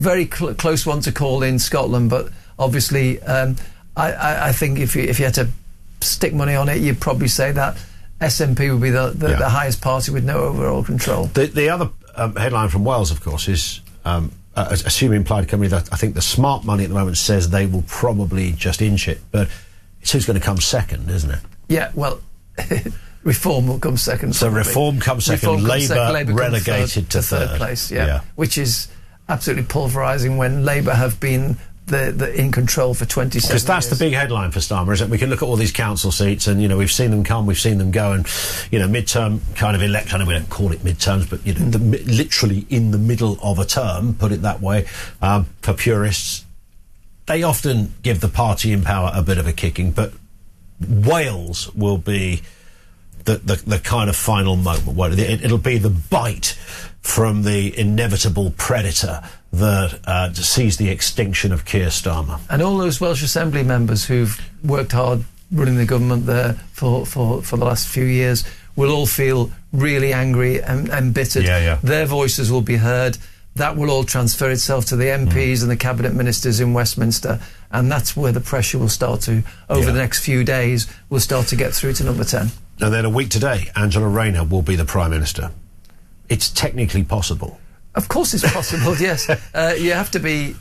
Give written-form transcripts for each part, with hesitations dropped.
very close one to call in Scotland, but obviously I think if you had to stick money on it, you'd probably say that SNP would be the highest party with no overall control. The other headline from Wales, of course, is assuming implied company that I think the smart money at the moment says they will probably just inch it, but it's who's going to come second, isn't it? Yeah, well, Reform will come second. So probably. Reform comes second, Labour relegated to third place, which is absolutely pulverising when Labour have been the in control for 27 years. Because that's the big headline for Starmer, is that we can look at all these council seats and, we've seen them come, we've seen them go, and, midterm kind of election, I know we don't call it midterms, but, literally in the middle of a term, put it that way, for purists, they often give the party in power a bit of a kicking, but Wales will be the kind of final moment. It'll be the bite from the inevitable predator that sees the extinction of Keir Starmer. And all those Welsh Assembly members who've worked hard running the government there for the last few years will all feel really angry and embittered. Their voices will be heard. That will all transfer itself to the MPs and the cabinet ministers in Westminster, and that's where the pressure will start to, over the next few days, will start to get through to number 10. And then a week today, Angela Rayner will be the Prime Minister. It's technically possible. Of course it's possible, yes. You have to be...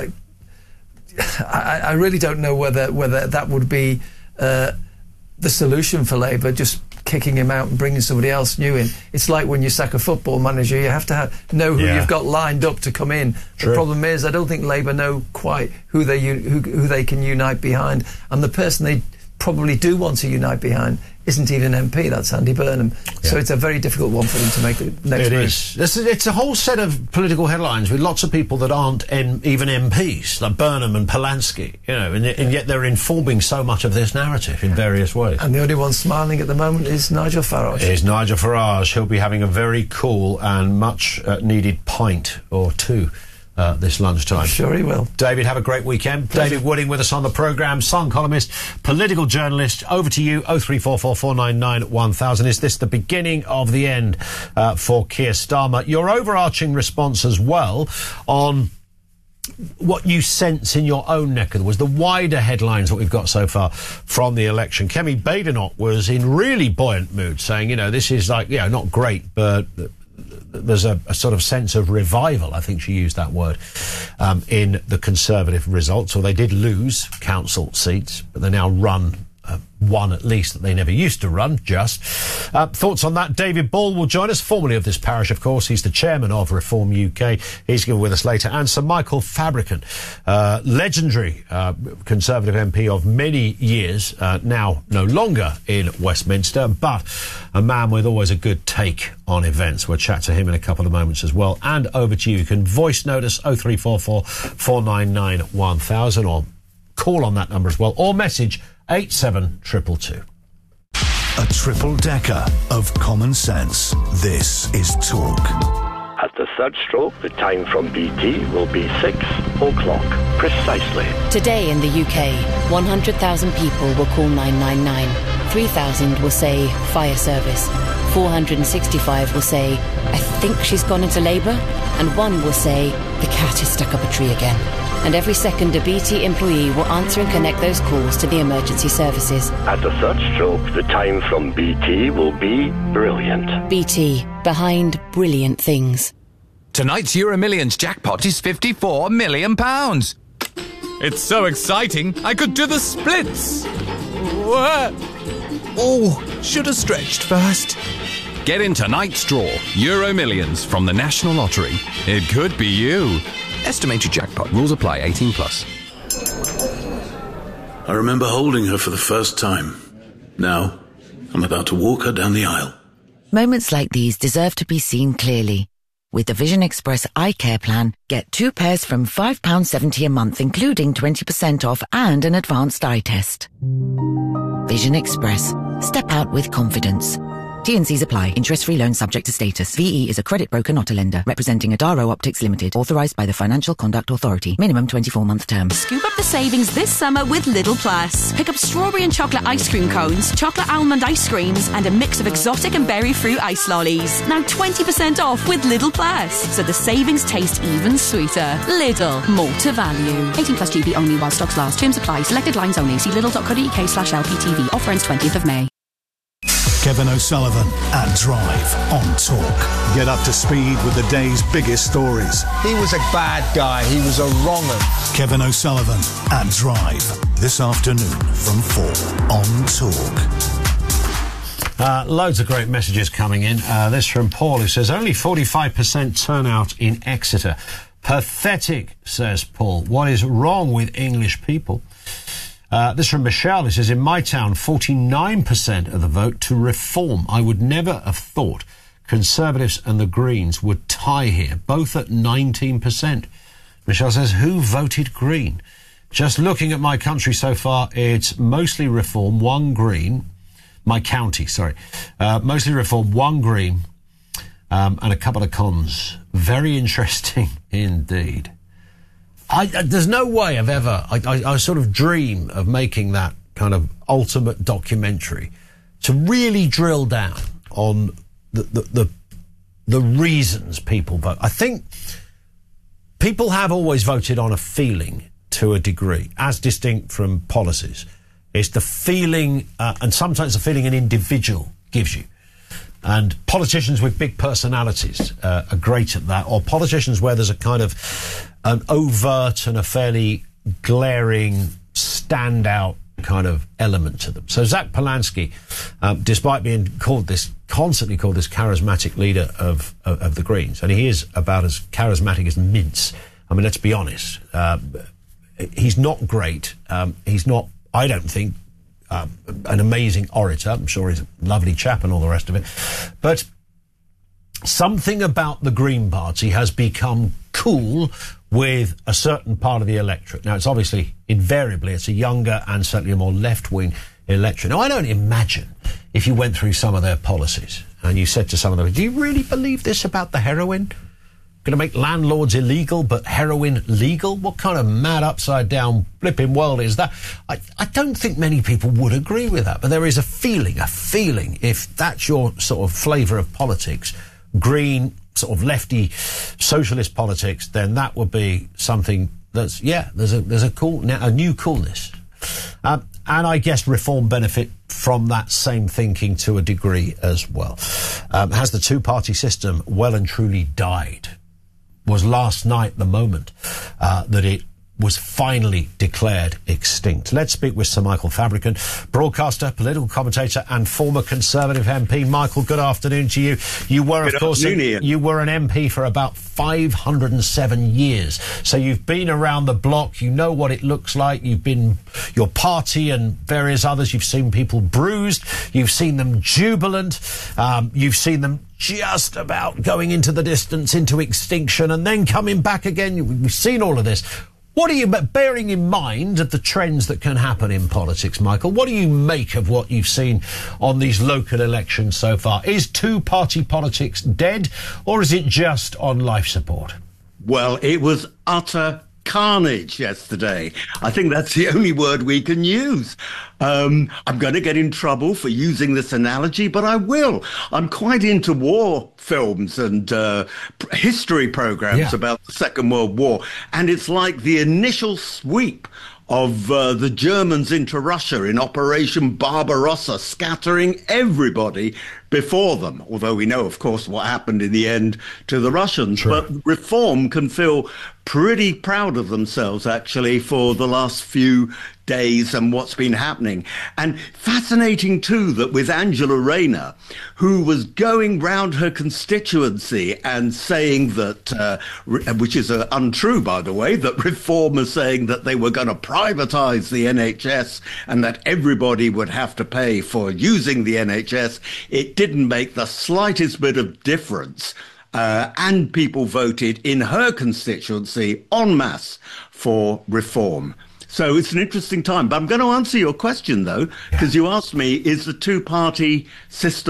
I really don't know whether that would be the solution for Labour, just kicking him out and bringing somebody else new in. It's like when you sack a football manager, you have to know who you've got lined up to come in. True. The problem is, I don't think Labour know quite who they can unite behind, and the person they probably do want to unite behind isn't even an MP, that's Andy Burnham. So it's a very difficult one for them to make the next move. It's a whole set of political headlines with lots of people that aren't even MPs, like Burnham and Polanski, and yet they're informing so much of this narrative in various ways. And the only one smiling at the moment is Nigel Farage. He'll be having a very cool and much needed pint or two this lunchtime. I'm sure he will. David, have a great weekend. Pleasure. David Wooding with us on the programme, Sun columnist, political journalist. Over to you, 0344 499 1000. Is this the beginning of the end for Keir Starmer? Your overarching response as well on what you sense in your own neck of the woods, the wider headlines that we've got so far from the election. Kemi Badenoch was in really buoyant mood, saying, this is not great, but there's a sort of sense of revival, I think she used that word, in the Conservative results. Or they did lose council seats, but they now run one at least that they never used to run, just. Thoughts on that? David Ball will join us, formerly of this parish, of course. He's the chairman of Reform UK. He's going to be with us later. And Sir Michael Fabricant, legendary Conservative MP of many years, now no longer in Westminster, but a man with always a good take on events. We'll chat to him in a couple of moments as well. And over to you. You can voice note us 0344 499 1000 or call on that number as well, or message 87222. A triple-decker of common sense. This is Talk. At the third stroke, the time from BT will be 6 o'clock, precisely. Today in the UK, 100,000 people will call 999. 3,000 will say fire service. 465 will say, I think she's gone into labour. And 1 will say, the cat has stuck up a tree again. And every second a BT employee will answer and connect those calls to the emergency services. At the third stroke, the time from BT will be brilliant. BT, behind brilliant things. Tonight's Euro Millions jackpot is £54 million. It's so exciting, I could do the splits. Oh, should have stretched first. Get in tonight's draw, Euro Millions from the National Lottery. It could be you. Estimated jackpot. Rules apply. 18 plus. I remember holding her for the first time. Now, I'm about to walk her down the aisle. Moments like these deserve to be seen clearly. With the Vision Express Eye Care Plan, get 2 pairs from £5.70 a month, including 20% off and an advanced eye test. Vision Express. Step out with confidence. T&Cs apply. Interest-free loan subject to status. VE is a credit broker, not a lender. Representing Adaro Optics Limited. Authorised by the Financial Conduct Authority. Minimum 24-month term. Scoop up the savings this summer with Lidl Plus. Pick up strawberry and chocolate ice cream cones, chocolate almond ice creams, and a mix of exotic and berry fruit ice lollies. Now 20% off with Lidl Plus. So the savings taste even sweeter. Lidl. More to value. 18 plus GB only while stocks last. Terms apply. Selected lines only. See lidl.co.uk/LPTV. Offer ends 20th of May. Kevin O'Sullivan at Drive on Talk. Get up to speed with the day's biggest stories. He was a bad guy. He was a wronger. Kevin O'Sullivan at Drive. This afternoon from 4 on Talk. Loads of great messages coming in. This from Paul, who says, only 45% turnout in Exeter. Pathetic, says Paul. What is wrong with English people? This from Michelle, who says, in my town, 49% of the vote to reform. I would never have thought Conservatives and the Greens would tie here, both at 19%. Michelle says, who voted Green? Just looking at my country so far, it's mostly Reform, one Green. My county, sorry. Mostly Reform, one Green, and a couple of cons. Very interesting indeed. There's no way I've ever... I sort of dream of making that kind of ultimate documentary to really drill down on the reasons people vote. I think people have always voted on a feeling to a degree, as distinct from policies. It's the feeling, and sometimes the feeling an individual gives you. And politicians with big personalities are great at that, or politicians where there's a kind of an overt and a fairly glaring standout kind of element to them. So Zach Polanski, despite being constantly called this charismatic leader of the Greens, and he is about as charismatic as mince. I mean, let's be honest. He's not great. He's not, I don't think, an amazing orator. I'm sure he's a lovely chap and all the rest of it. But something about the Green Party has become cool with a certain part of the electorate. Now, it's obviously, invariably, it's a younger and certainly a more left-wing electorate. Now, I don't imagine if you went through some of their policies and you said to some of them, do you really believe this about the heroin? Going to make landlords illegal, but heroin legal? What kind of mad upside-down flipping world is that? I don't think many people would agree with that, but there is a feeling, if that's your sort of flavour of politics, green, sort of lefty socialist politics, then that would be something that's, there's a new coolness. And I guess Reform benefit from that same thinking to a degree as well. Has the two-party system well and truly died? Was last night the moment that it was finally declared extinct. Let's speak with Sir Michael Fabricant, broadcaster, political commentator and former Conservative MP. Michael, good afternoon to you. You were, of course, you were an MP for about 507 years. So you've been around the block, you know what it looks like, you've been, your party and various others, you've seen people bruised, you've seen them jubilant, you've seen them just about going into the distance, into extinction, and then coming back again. We've seen all of this. What are you, bearing in mind of the trends that can happen in politics, Michael, what do you make of what you've seen on these local elections so far? Is two-party politics dead, or is it just on life support? Well, it was utter carnage yesterday. I think that's the only word we can use. I'm going to get in trouble for using this analogy, but I will. I'm quite into war films and history programs about the Second World War, and it's like the initial sweep of the Germans into Russia in Operation Barbarossa, scattering everybody before them, although we know, of course, what happened in the end to the Russians. True. But Reform can feel pretty proud of themselves, actually, for the last few days and what's been happening. And fascinating, too, that with Angela Rayner, who was going round her constituency and saying that, which is untrue, by the way, that Reform is saying that they were going to privatise the NHS and that everybody would have to pay for using the NHS, it didn't make the slightest bit of difference. And people voted in her constituency en masse for Reform. So it's an interesting time. But I'm going to answer your question, though, because you asked me, is the two-party system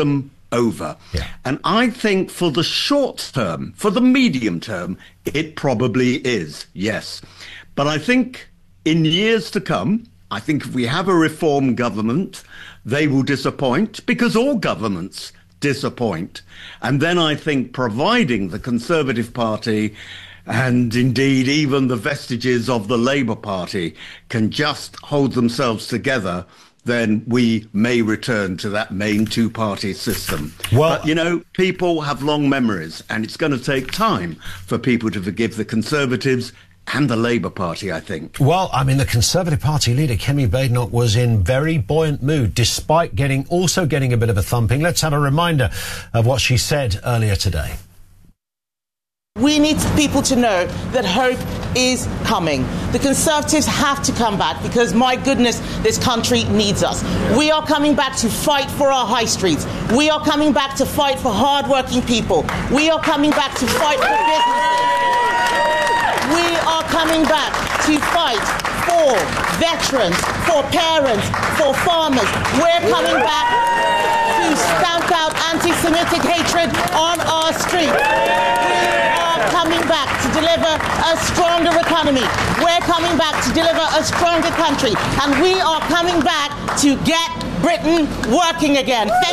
over. Yeah. And I think for the short term, for the medium term, it probably is, yes. But I think in years to come, I think if we have a reform government, they will disappoint, because all governments disappoint. And then I think providing the Conservative Party and indeed even the vestiges of the Labour Party can just hold themselves together, then we may return to that main two-party system. Well, but, you know, people have long memories, and it's going to take time for people to forgive the Conservatives and the Labour Party, I think. Well, I mean, the Conservative Party leader, Kemi Badenoch, was in very buoyant mood, despite also getting a bit of a thumping. Let's have a reminder of what she said earlier today. We need people to know that hope is coming. The Conservatives have to come back because, my goodness, this country needs us. We are coming back to fight for our high streets. We are coming back to fight for hard-working people. We are coming back to fight for businesses. We are coming back to fight for veterans, for parents, for farmers. We're coming back to stamp out anti-Semitic hatred on our streets. We are coming back to deliver a stronger economy. We're coming back to deliver a stronger country. And we are coming back to get Britain working again. Thank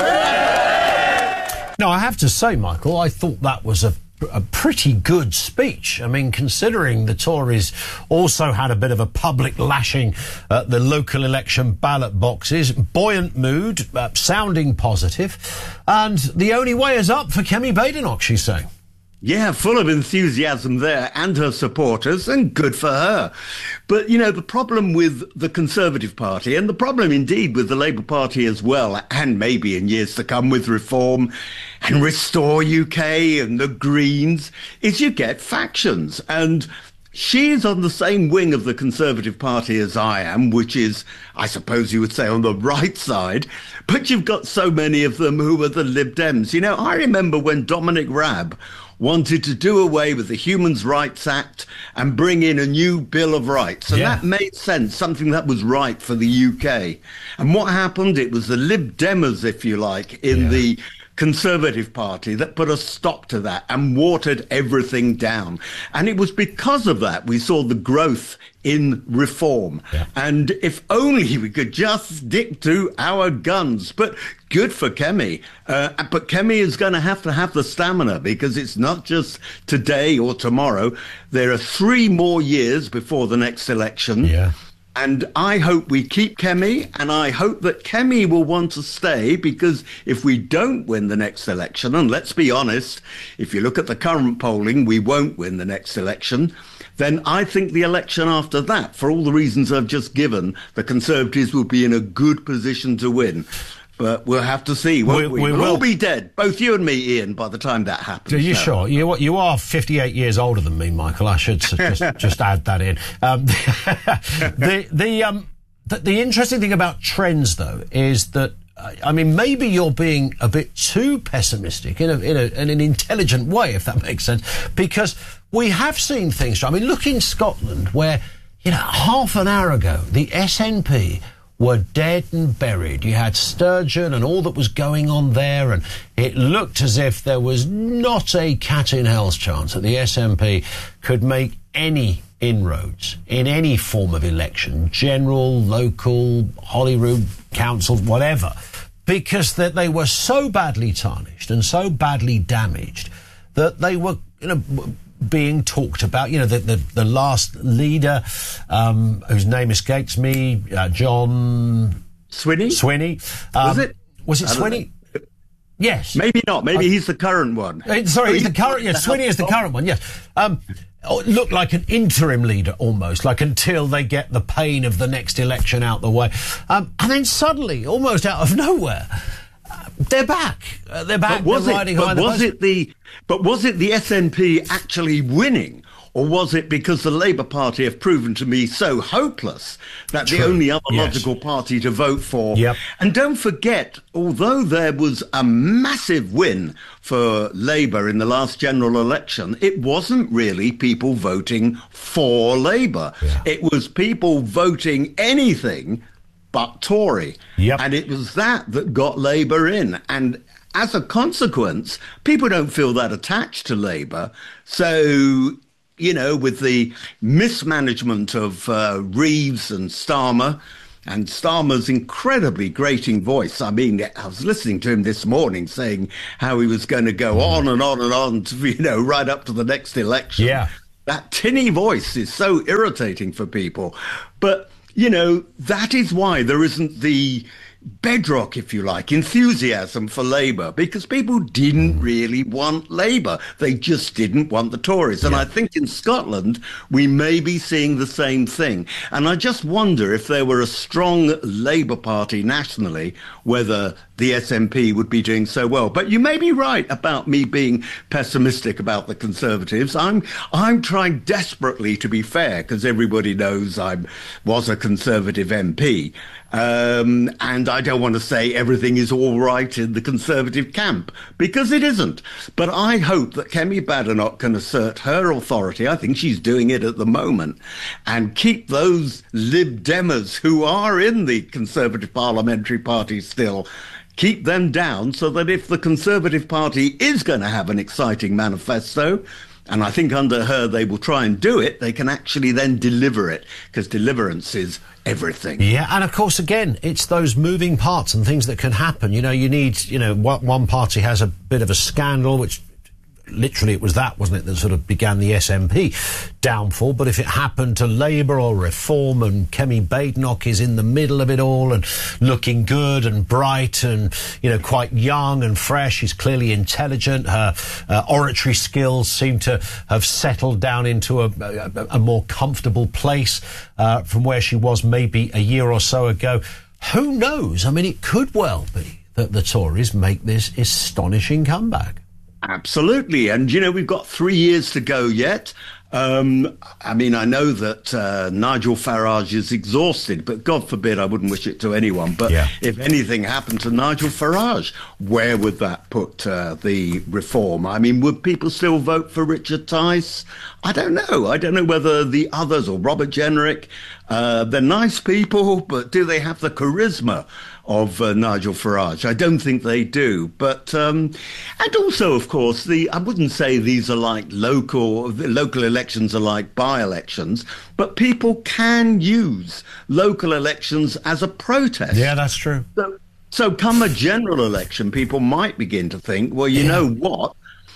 you. Now, I have to say, Michael, I thought that was a pretty good speech. I mean, considering the Tories also had a bit of a public lashing at the local election ballot boxes, buoyant mood, sounding positive, and the only way is up for Kemi Badenoch, she's saying. Yeah, full of enthusiasm there, and her supporters, and good for her. But, you know, the problem with the Conservative Party, and the problem indeed with the Labour Party as well, and maybe in years to come with Reform and Restore UK and the Greens, is you get factions. And she's on the same wing of the Conservative Party as I am, which is, I suppose you would say, on the right side. But you've got so many of them who are the Lib Dems. You know, I remember when Dominic Raab wanted to do away with the Human Rights Act and bring in a new Bill of Rights. And that made sense, something that was right for the UK. And what happened? It was the Lib Demers, if you like, in the Conservative Party that put a stop to that and watered everything down. And it was because of that we saw the growth in Reform. And if only we could just stick to our guns. But good for Kemi. But Kemi is going to have the stamina, because it's not just today or tomorrow. There are 3 more years before the next election. And I hope we keep Kemi, and I hope that Kemi will want to stay, because if we don't win the next election, and let's be honest, if you look at the current polling, we won't win the next election, then I think the election after that, for all the reasons I've just given, the Conservatives will be in a good position to win. But we'll have to see, won't we? We'll all be dead, both you and me, Ian, by the time that happens. Are you sure? You are 58 years older than me, Michael. I should just add that in. The interesting thing about trends, though, is that, I mean, maybe you're being a bit too pessimistic in an intelligent way, if that makes sense, because we have seen things. I mean, look in Scotland, where, you know, half an hour ago, the SNP were dead and buried. You had Sturgeon and all that was going on there, and it looked as if there was not a cat in hell's chance that the SNP could make any inroads in any form of election, general, local, Holyrood, council, whatever, because that they were so badly tarnished and so badly damaged that they were, you know, being talked about. You know, the last leader, whose name escapes me, John Swinney. Was it Swinney? Yes. Maybe not. Maybe he's the current one. Sorry, he's the current. Yes, Swinney is the current one. Yes. Looked like an interim leader almost, like until they get the pain of the next election out the way, and then suddenly, almost out of nowhere, they're back. They're back. But was it the SNP actually winning, or was it because the Labour Party have proven to me so hopeless that the only other logical party to vote for? And don't forget, although there was a massive win for Labour in the last general election, it wasn't really people voting for Labour. It was people voting anything but Tory. And it was that got Labour in. And as a consequence, people don't feel that attached to Labour. So, you know, with the mismanagement of Reeves and Starmer, and Starmer's incredibly grating voice. I mean, I was listening to him this morning saying how he was going to go on and on and on, to, you know, right up to the next election. Yeah. That tinny voice is so irritating for people. But, you know, that is why there isn't the bedrock, if you like, enthusiasm for Labour, because people didn't really want Labour. They just didn't want the Tories. And I think in Scotland, we may be seeing the same thing. And I just wonder if there were a strong Labour Party nationally, whether the SNP would be doing so well. But you may be right about me being pessimistic about the Conservatives. I'm trying desperately to be fair, because everybody knows I was a Conservative MP. And I don't want to say everything is all right in the Conservative camp, because it isn't. But I hope that Kemi Badenoch can assert her authority. I think she's doing it at the moment, and keep those Lib Demers who are in the Conservative Parliamentary Party still, keep them down, so that if the Conservative Party is going to have an exciting manifesto, and I think under her they will try and do it, they can actually then deliver it, because deliverance is everything. Yeah, and of course, again, it's those moving parts and things that can happen. You know, you need, you know, one party has a bit of a scandal, which literally it was that, wasn't it, that sort of began the SNP downfall. But if it happened to Labour or Reform, and Kemi Badenoch is in the middle of it all and looking good and bright and, you know, quite young and fresh, she's clearly intelligent, her oratory skills seem to have settled down into a more comfortable place from where she was maybe a year or so ago. Who knows? I mean, it could well be that the Tories make this astonishing comeback. Absolutely. And, you know, we've got 3 years to go yet. I mean, I know that Nigel Farage is exhausted, but God forbid, I wouldn't wish it to anyone. But if anything happened to Nigel Farage, where would that put the Reform? I mean, would people still vote for Richard Tice? I don't know. I don't know whether the others, or Robert Jenrick, they're nice people, but do they have the charisma of Nigel Farage? I don't think they do. But and also, of course, I wouldn't say these are like local elections are like by-elections, but people can use local elections as a protest. Yeah, that's true. So come a general election, people might begin to think, well, you know what?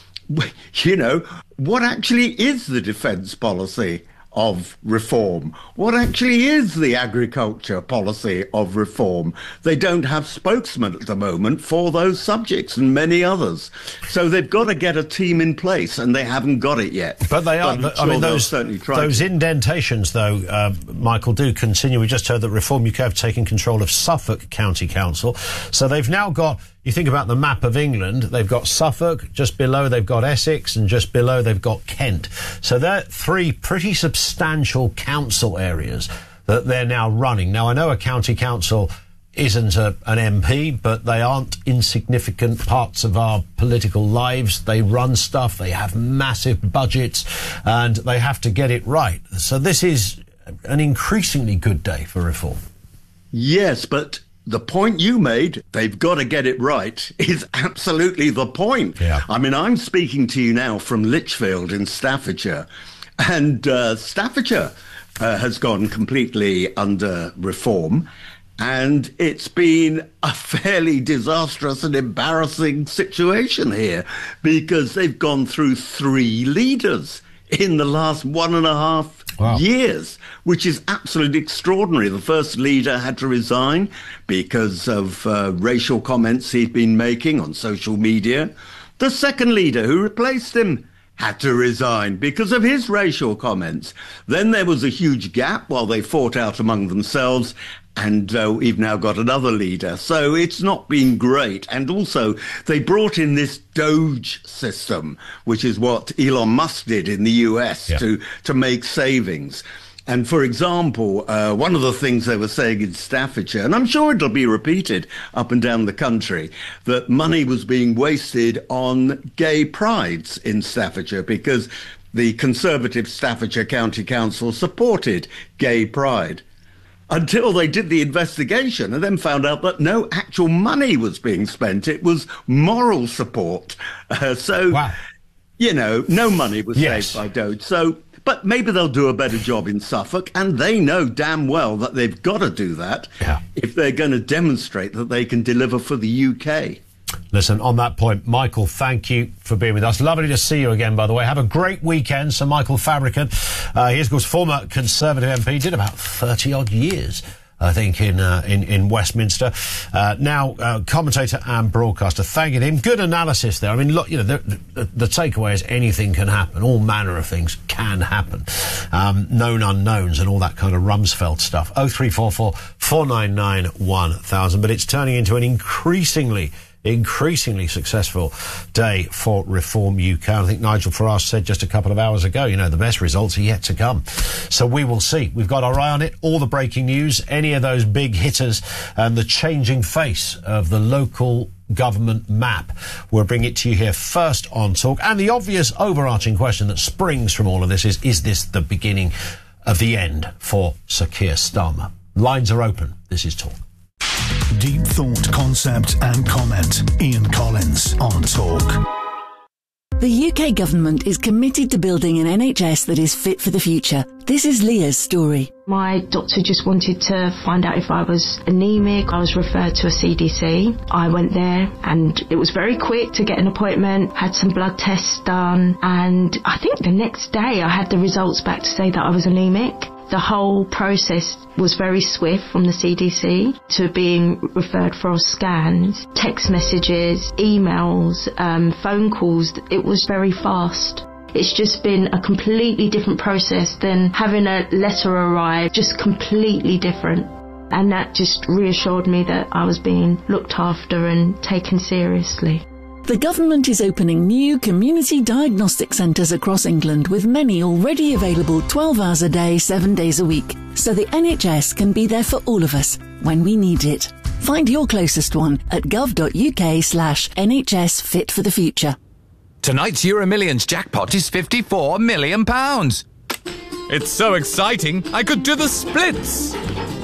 You know, what actually is the defence policy of Reform? What actually is the agriculture policy of Reform? They don't have spokesmen at the moment for those subjects and many others. So they've got to get a team in place, and they haven't got it yet. But they are. I mean, those indentations, though, Michael, do continue. We just heard that Reform UK have taken control of Suffolk County Council. So they've now got, you think about the map of England, they've got Suffolk, just below they've got Essex, and just below they've got Kent. So they're three pretty substantial council areas that they're now running. Now, I know a county council isn't an MP, but they aren't insignificant parts of our political lives. They run stuff, they have massive budgets, and they have to get it right. So this is an increasingly good day for Reform. Yes, but the point you made, they've got to get it right, is absolutely the point. Yeah. I mean, I'm speaking to you now from Lichfield in Staffordshire, and Staffordshire has gone completely under Reform, and it's been a fairly disastrous and embarrassing situation here, because they've gone through 3 leaders in the last 1.5 years, which is absolutely extraordinary. The first leader had to resign because of racial comments he'd been making on social media. The second leader, who replaced him, had to resign because of his racial comments. Then there was a huge gap while they fought out among themselves, and we've now got another leader. So it's not been great. And also, they brought in this Doge system, which is what Elon Musk did in the US to make savings. And for example, one of the things they were saying in Staffordshire, and I'm sure it'll be repeated up and down the country, that money was being wasted on gay prides in Staffordshire because the Conservative Staffordshire County Council supported gay pride. until they did the investigation and then found out that no actual money was being spent. It was moral support. Wow. You know, no money was saved by Dode. So, but maybe they'll do a better job in Suffolk, and they know damn well that they've got to do that if they're going to demonstrate that they can deliver for the UK. Listen, on that point, Michael, thank you for being with us. Lovely to see you again, by the way. Have a great weekend. Sir Michael Fabricant, he is, of course, former Conservative MP, did about 30-odd years, I think, in Westminster. Now, commentator and broadcaster, thanking him. Good analysis there. I mean, look, you know, the takeaway is anything can happen. All manner of things can happen. Known unknowns and all that kind of Rumsfeld stuff. 0344 499 1000. But it's turning into an increasingly successful day for Reform UK. I think Nigel Farage said just a couple of hours ago, you know, the best results are yet to come. So we will see. We've got our eye on it, all the breaking news, any of those big hitters, and the changing face of the local government map. We'll bring it to you here first on Talk. And the obvious overarching question that springs from all of this is this the beginning of the end for Sir Keir Starmer? Lines are open. This is Talk. Deep thought, concept and comment. Ian Collins on Talk. The UK government is committed to building an NHS that is fit for the future. This is Leah's story. My doctor just wanted to find out if I was anemic. I was referred to a CDC. I went there and it was very quick to get an appointment, had some blood tests done, and I think the next day I had the results back to say that I was anemic. The whole process was very swift, from the CDC to being referred for scans, text messages, emails, phone calls. It was very fast. It's just been a completely different process than having a letter arrive, just completely different. And that just reassured me that I was being looked after and taken seriously. The government is opening new community diagnostic centres across England, with many already available 12 hours a day, 7 days a week, so the NHS can be there for all of us when we need it. Find your closest one at gov.uk/NHS Fit for the Future. Tonight's Euro Millions jackpot is £54 million. It's so exciting, I could do the splits.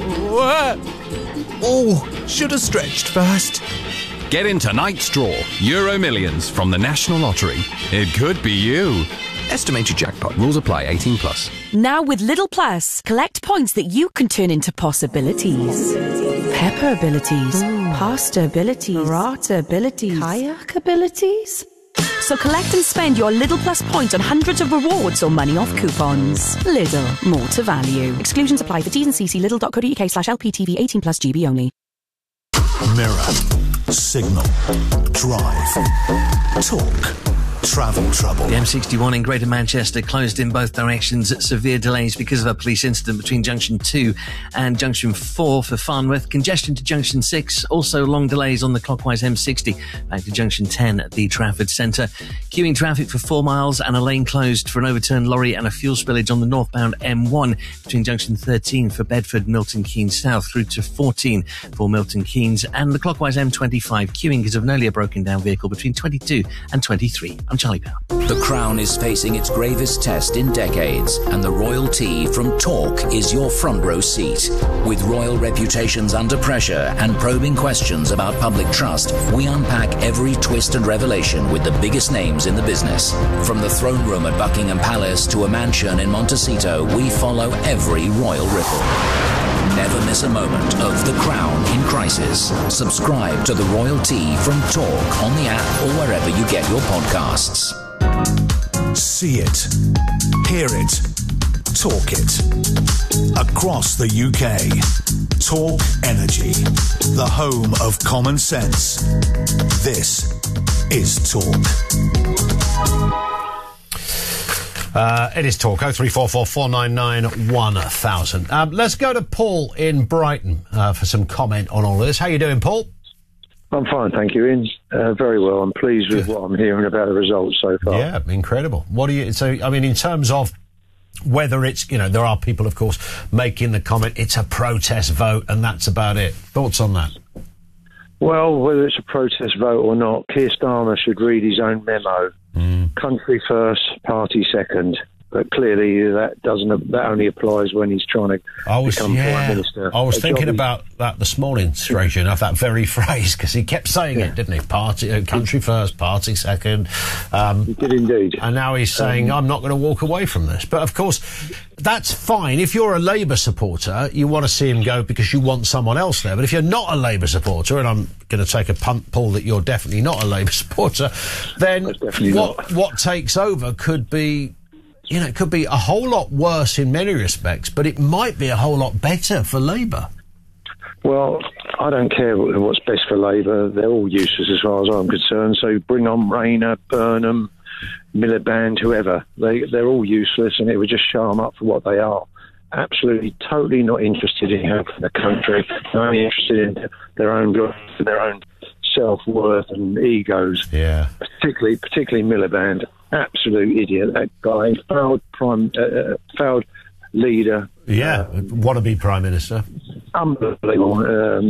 Oh, should have stretched first. Get in tonight's draw, Euro Millions from the National Lottery. It could be you. Estimated jackpot. Rules apply. 18+. Now with Lidl Plus, collect points that you can turn into possibilities. Pepper abilities, pasta abilities, burrata abilities, kayak abilities. So collect and spend your Lidl Plus points on hundreds of rewards or money off coupons. Lidl, more to value. Exclusions apply for T's and C's. Lidl.co.uk/LPTV 18+ GB only. Mirror, Signal, Drive, Talk, Travel Trouble. The M61 in Greater Manchester closed in both directions. Severe delays because of a police incident between Junction 2 and Junction 4 for Farnworth. Congestion to Junction 6. Also long delays on the clockwise M60 back to Junction 10 at the Trafford Centre. Queuing traffic for 4 miles and a lane closed for an overturned lorry and a fuel spillage on the northbound M1 between Junction 13 for Bedford, Milton Keynes South through to 14 for Milton Keynes, and the clockwise M25 queuing because of an earlier broken down vehicle between 22 and 23. I'm Charlie Powell. The Crown is facing its gravest test in decades, and the Royal Tea from Talk is your front row seat. With royal reputations under pressure and probing questions about public trust, we unpack every twist and revelation with the biggest names in the business. From the throne room at Buckingham Palace to a mansion in Montecito, we follow every royal ripple. Never miss a moment of The Crown in crisis. Subscribe to the Royal Tea from Talk on the app or wherever you get your podcasts. See it, hear it, talk it. Across the UK, Talk Energy, the home of common sense. This is Talk. It is Talk. 0344 499 1000. Let's go to Paul in Brighton for some comment on all of this. How you doing, Paul? I'm fine, thank you, Ian. Very well. I'm pleased with what I'm hearing about the results so far. Yeah, incredible. What do you... So, I mean, in terms of whether it's, you know, there are people, of course, making the comment, it's a protest vote, and that's about it. Thoughts on that? Well, whether it's a protest vote or not, Keir Starmer should read his own memo. Country first, party second. But clearly that only applies when he's trying to become Prime Minister. I was thinking about that this morning, strangely enough, that very phrase, because he kept saying it, didn't he? Country first, party second. He did indeed. And now he's saying, I'm not going to walk away from this. But of course, that's fine. If you're a Labour supporter, you want to see him go because you want someone else there. But if you're not a Labour supporter, and I'm going to take a punt, Paul, that you're definitely not a Labour supporter, then what takes over could be... it could be a whole lot worse in many respects, but it might be a whole lot better for Labour. Well, I don't care what's best for Labour. They're all useless as far as I'm concerned. So bring on Rayner, Burnham, Miliband, whoever. They're all useless, and it would just show them up for what they are. Absolutely, totally not interested in helping the country. They're only interested in their own growth and their own self-worth and egos. Yeah. Particularly Miliband. Absolute idiot, that guy. Failed leader. Yeah, wannabe Prime Minister. Unbelievable.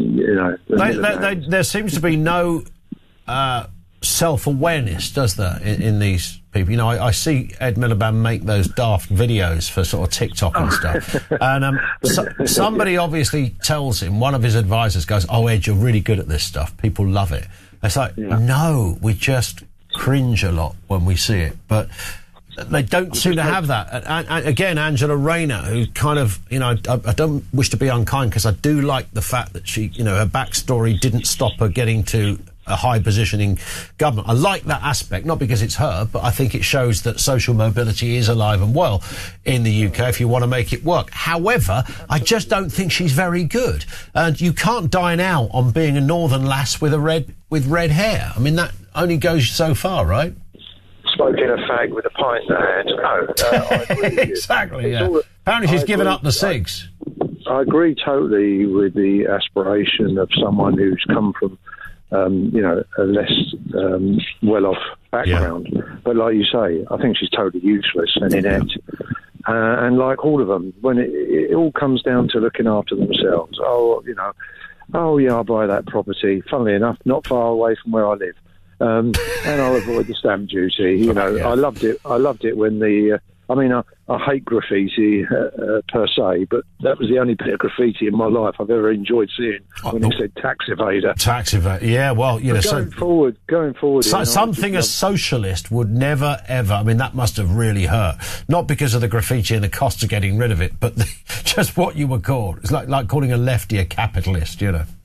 There seems to be no self-awareness, does there, in these people? I see Ed Miliband make those daft videos for sort of TikTok and stuff. And somebody obviously tells him, one of his advisors goes, "Oh, Ed, you're really good at this stuff. People love it." It's like, no, we just cringe a lot when we see it, but they don't seem to have that. And again, Angela Rayner, who kind of, I don't wish to be unkind because I do like the fact that she, her backstory didn't stop her getting to a high position in government. I like that aspect, not because it's her, but I think it shows that social mobility is alive and well in the UK if you want to make it work. However, I just don't think she's very good. And you can't dine out on being a northern lass with red hair. I mean, that only goes so far, right? Smoking a fag with a pint in her hand. No, I agree with you. Exactly, yeah. Apparently she's given up the cigs. I agree totally with the aspiration of someone who's come from a less well-off background. Yeah. But like you say, I think she's totally useless and inept. And like all of them, when it all comes down to looking after themselves, I'll buy that property, funnily enough, not far away from where I live. And I'll avoid the stamp duty. I loved it when the... I hate graffiti per se, but that was the only bit of graffiti in my life I've ever enjoyed seeing when it said tax evader. Tax evader, yeah, well, Going forward... something a socialist would never, ever... that must have really hurt. Not because of the graffiti and the cost of getting rid of it, but just what you were called. It's like calling a lefty a capitalist,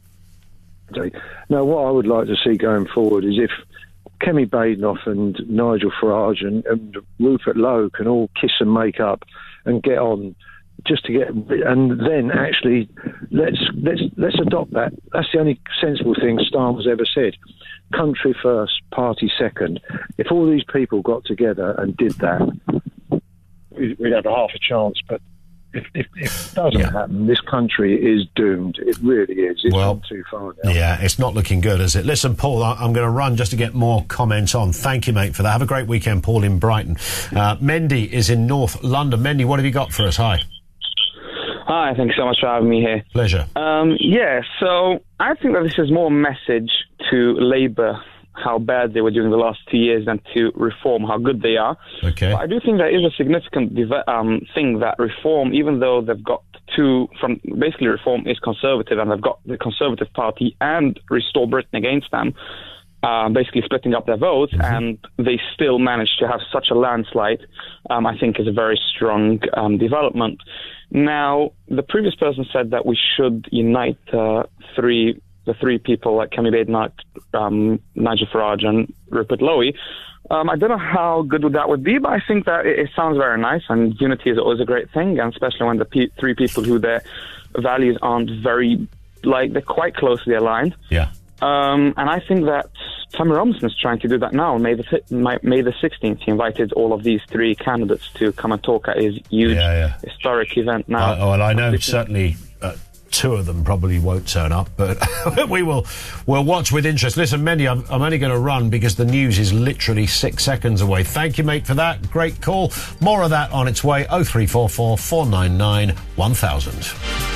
Now, what I would like to see going forward is if Kemi Badenoch and Nigel Farage and Rupert Lowe can all kiss and make up and get on, just to get, and then actually let's adopt that. That's the only sensible thing Starmer's ever said. Country first, party second. If all these people got together and did that, we'd have a half a chance. But if it doesn't happen, this country is doomed. It really is. It's not too far now. Yeah, it's not looking good, is it? Listen, Paul, I'm going to run just to get more comments on. Thank you, mate, for that. Have a great weekend, Paul, in Brighton. Mendy is in North London. Mendy, what have you got for us? Hi. Hi, thank you so much for having me here. Pleasure. So I think that this is more a message to Labour, how bad they were doing the last 2 years, than to Reform, how good they are. Okay. But I do think there is a significant thing that Reform, even though they've got basically Reform is Conservative, and they've got the Conservative Party and Restore Britain against them, basically splitting up their votes, and they still managed to have such a landslide, I think is a very strong development. Now, the previous person said that we should unite the three people like Kemi Badenoch, Nigel Farage and Rupert Lowe. I don't know how good that would be, but I think that it sounds very nice, and unity is always a great thing, and especially when the three people who their values aren't they're quite closely aligned. Yeah. And I think that Tommy Robinson is trying to do that now. May the 16th, he invited all of these three candidates to come and talk at his huge historic event now. And I know certainly two of them probably won't turn up, but we'll watch with interest. Listen, Mendy, I'm only going to run because the news is literally 6 seconds away. Thank you, mate, for that. Great call. More of that on its way. 0344 499 1000.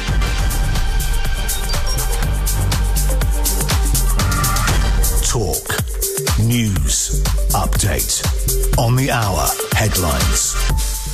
Talk. News. Update. On the hour. Headlines.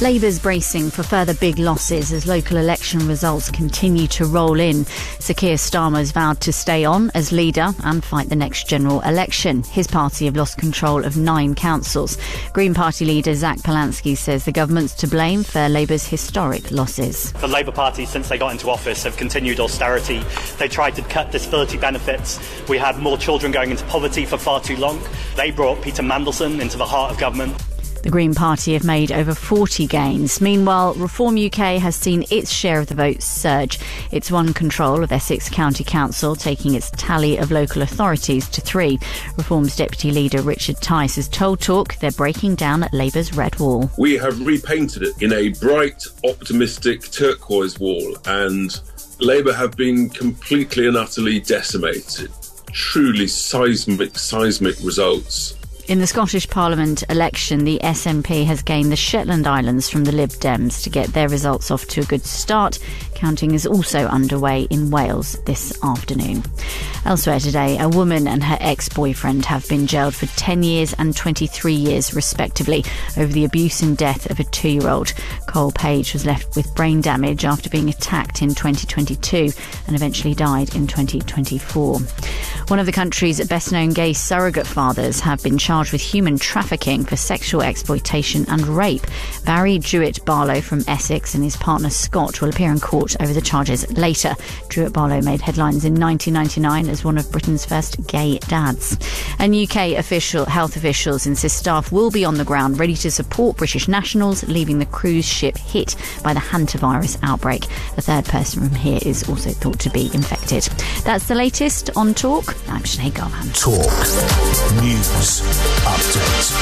Labour's bracing for further big losses as local election results continue to roll in. Sir Keir Starmer's vowed to stay on as leader and fight the next general election. His party have lost control of 9 councils. Green Party leader Zach Polansky says the government's to blame for Labour's historic losses. The Labour Party, since they got into office, have continued austerity. They tried to cut disability benefits. We had more children going into poverty for far too long. They brought Peter Mandelson into the heart of government. The Green Party have made over 40 gains. Meanwhile, Reform UK has seen its share of the votes surge. It's won control of Essex County Council, taking its tally of local authorities to 3. Reform's Deputy Leader Richard Tice has told Talk they're breaking down Labour's red wall. We have repainted it in a bright, optimistic turquoise wall, and Labour have been completely and utterly decimated. Truly seismic results. In the Scottish Parliament election, the SNP has gained the Shetland Islands from the Lib Dems to get their results off to a good start. Counting is also underway in Wales this afternoon. Elsewhere today, a woman and her ex-boyfriend have been jailed for 10 years and 23 years, respectively, over the abuse and death of a 2-year-old. Cole Page was left with brain damage after being attacked in 2022 and eventually died in 2024. One of the country's best-known gay surrogate fathers have been charged with human trafficking for sexual exploitation and rape. Barry Jewett Barlow from Essex and his partner Scott will appear in court over the charges later. Jewett Barlow made headlines in 1999 as one of Britain's first gay dads. And UK health officials insist staff will be on the ground ready to support British nationals leaving the cruise ship hit by the hantavirus outbreak. A third person from here is also thought to be infected. That's the latest on Talk. I'm Sinead Garman. Talk News Update.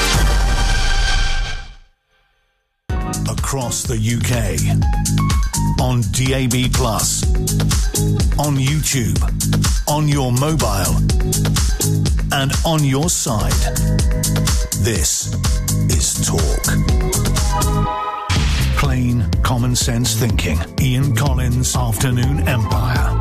Across the UK, on DAB+, on YouTube, on your mobile, and on your side. This is Talk. Plain, common sense thinking. Ian Collins, Afternoon Empire.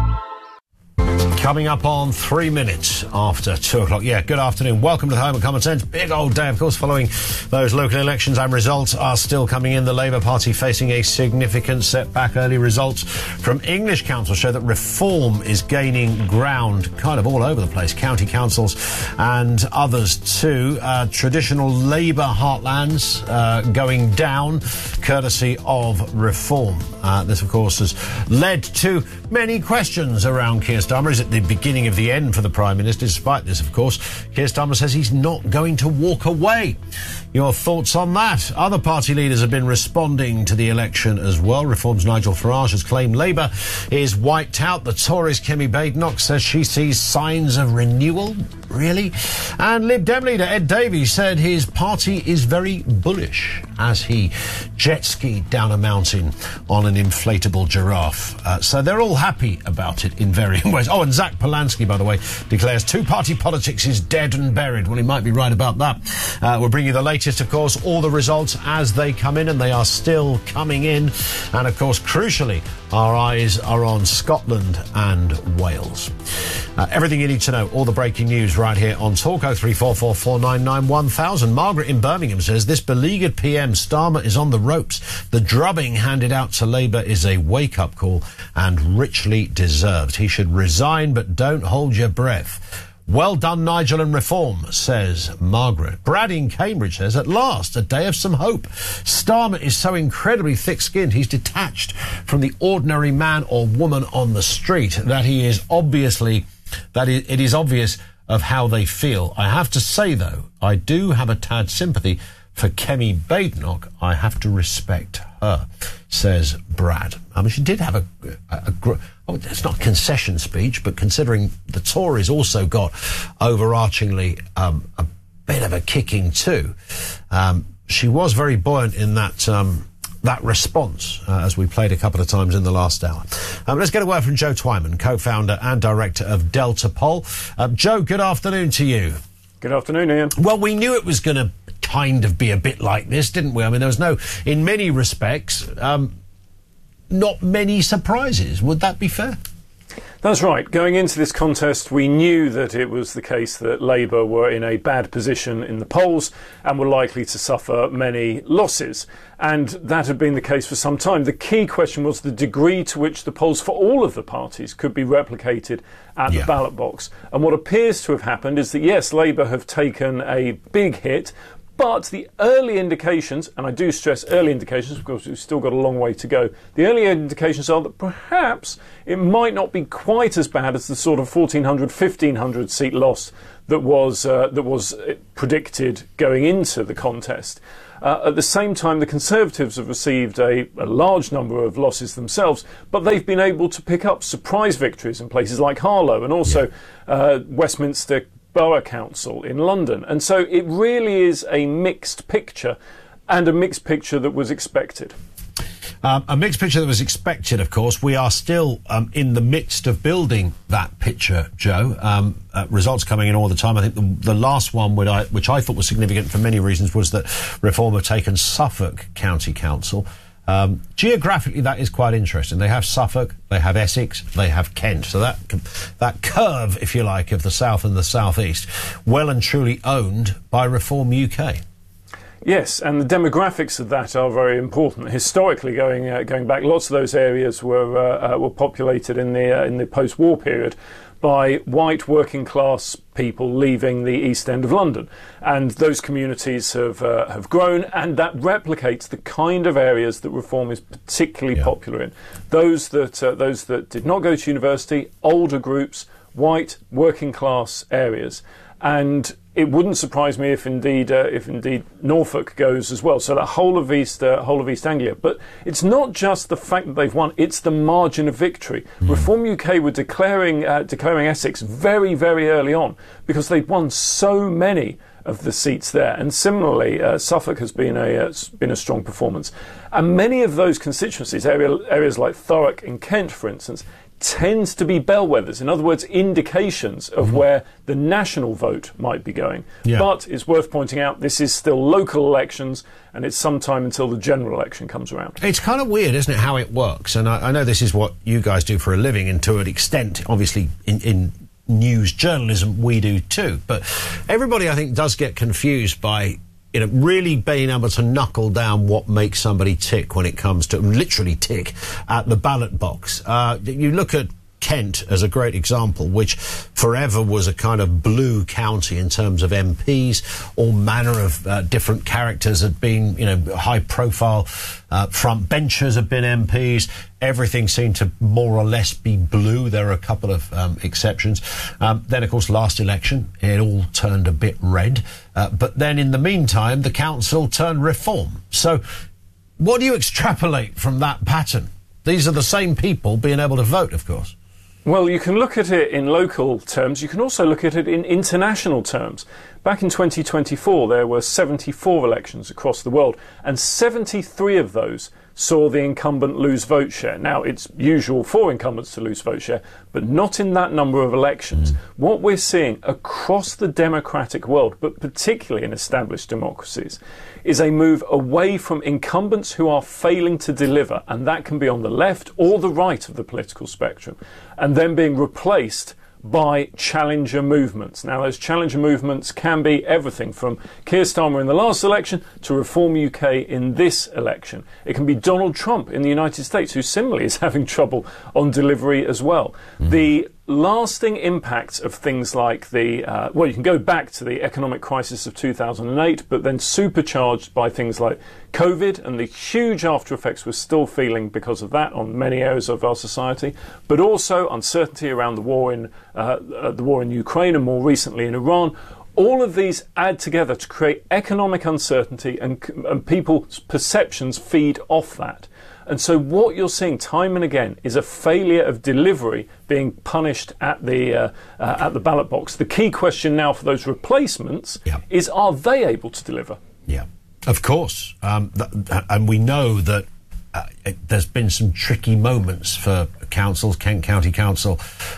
Coming up on 3 minutes after 2 o'clock. Yeah, good afternoon. Welcome to the Home of Common Sense. Big old day, of course, following those local elections, and results are still coming in. The Labour Party facing a significant setback. Early results from English councils show that reform is gaining ground kind of all over the place. County councils and others too. Traditional Labour heartlands going down courtesy of reform. This, of course, has led to many questions around Keir Starmer. Is it the beginning of the end for the Prime Minister? Despite this, of course, Keir Starmer says he's not going to walk away. Your thoughts on that? Other party leaders have been responding to the election as well. Reform's Nigel Farage has claimed Labour is wiped out. The Tories' Kemi Badenoch says she sees signs of renewal. Really? And Lib Dem leader Ed Davies said his party is very bullish as he jet skied down a mountain on an inflatable giraffe. So they're all happy about it in varying ways. Oh, and Zach Polansky, by the way, declares two-party politics is dead and buried. Well, he might be right about that. We'll bring you the latest, of course, all the results as they come in, and they are still coming in. And, of course, crucially, our eyes are on Scotland and Wales. Everything you need to know, all the breaking news right here on Talk. 0344 499 1000. Margaret in Birmingham says this beleaguered PM Starmer is on the ropes. The drubbing handed out to Labour is a wake-up call and richly deserved. He should resign, but don't hold your breath. Well done, Nigel, and reform, says Margaret. Brad in Cambridge says, at last, a day of some hope. Starmer is so incredibly thick-skinned, he's detached from the ordinary man or woman on the street that he is obviously, it is obvious of how they feel. I have to say, though, I do have a tad sympathy for Kemi Badenoch. I have to respect her, says Brad. I mean, she did have it's not a concession speech, but considering the Tories also got overarchingly a bit of a kicking too, she was very buoyant in that response, as we played a couple of times in the last hour. Let's get a word from Joe Twyman, co-founder and director of Delta Poll. Joe, good afternoon to you. Good afternoon, Ian. Well, we knew it was going to kind of be a bit like this, didn't we? I mean, there was in many respects, not many surprises. Would that be fair? That's right. Going into this contest, we knew that it was the case that Labour were in a bad position in the polls and were likely to suffer many losses. And that had been the case for some time. The key question was the degree to which the polls for all of the parties could be replicated at the ballot box. And what appears to have happened is that, yes, Labour have taken a big hit, but the early indications, and I do stress early indications because we've still got a long way to go, the early indications are that perhaps it might not be quite as bad as the sort of 1,400, 1,500 seat loss that was predicted going into the contest. At the same time, the Conservatives have received a large number of losses themselves, but they've been able to pick up surprise victories in places like Harlow and also Westminster Borough Council in London. And so it really is a mixed picture, and a mixed picture that was expected. A mixed picture that was expected, of course. We are still in the midst of building that picture, Joe. Results coming in all the time. I think the last one, which I thought was significant for many reasons, was that Reform have taken Suffolk County Council. Geographically, that is quite interesting. They have Suffolk, they have Essex, they have Kent. So that curve, if you like, of the south and the southeast, well and truly owned by Reform UK. Yes, and the demographics of that are very important. Historically, going back, lots of those areas were populated in the post-war period by white working class people leaving the East End of London, and those communities have grown, and that replicates the kind of areas that Reform is particularly popular in. Those that did not go to university, older groups, white working class areas, and it wouldn't surprise me if indeed Norfolk goes as well. So that whole of East Anglia. But it's not just the fact that they've won; it's the margin of victory. Reform UK were declaring Essex very, very early on because they'd won so many of the seats there. And similarly, Suffolk has been a strong performance. And many of those constituencies, areas like Thurrock and Kent, for instance, tends to be bellwethers, in other words, indications of where the national vote might be going. But it's worth pointing out this is still local elections, and it's some time until the general election comes around. It's kind of weird, isn't it, how it works? And I know this is what you guys do for a living, and to an extent, obviously, in news journalism, we do too. But everybody, I think, does get confused by really being able to knuckle down what makes somebody tick when it comes to literally tick at the ballot box. You look at Kent as a great example, which forever was a kind of blue county in terms of MPs. All manner of different characters had been, high-profile front benchers have been MPs. Everything seemed to more or less be blue. There are a couple of exceptions. Then, of course, last election, it all turned a bit red. But then, in the meantime, the council turned Reform. So what do you extrapolate from that pattern? These are the same people being able to vote, of course. Well, you can look at it in local terms. You can also look at it in international terms. Back in 2024, there were 74 elections across the world, and 73 of those saw the incumbent lose vote share. Now, it's usual for incumbents to lose vote share, but not in that number of elections. What we're seeing across the democratic world, but particularly in established democracies, is a move away from incumbents who are failing to deliver, and that can be on the left or the right of the political spectrum, and then being replaced by challenger movements. Now, those challenger movements can be everything from Keir Starmer in the last election to Reform UK in this election. It can be Donald Trump in the United States, who similarly is having trouble on delivery as well. The lasting impacts of things like you can go back to the economic crisis of 2008, but then supercharged by things like COVID and the huge after effects we're still feeling because of that on many areas of our society, but also uncertainty around the war in Ukraine and more recently in Iran. All of these add together to create economic uncertainty, and people's perceptions feed off that. And so what you're seeing time and again is a failure of delivery being punished at the ballot box. The key question now for those replacements is, are they able to deliver? Yeah, of course. And we know that there's been some tricky moments for councils. Kent County Council